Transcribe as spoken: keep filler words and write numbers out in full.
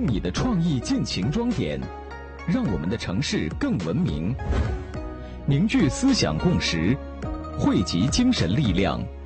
你的创意尽情装点，让我们的城市更文明。凝聚思想共识，汇集精神力量，